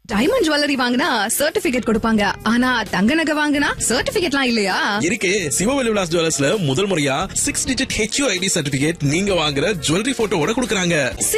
Diamond jewellery வாங்கினா certificate கொடுப்பாங்க, ஆனா தங்க நகை வாங்கினா சர்டிபிகேட்லாம் இல்லையா? இருக்கு. சிவவெளி விலாஸ் ஜுவல்லர்ஸ்ல முதல் முறையா 6 டிஜிட் HUID சர்டிபிகேட் நீங்க வாங்குற ஜுவல்லரி போட்டோவோட கொடுக்கறாங்க.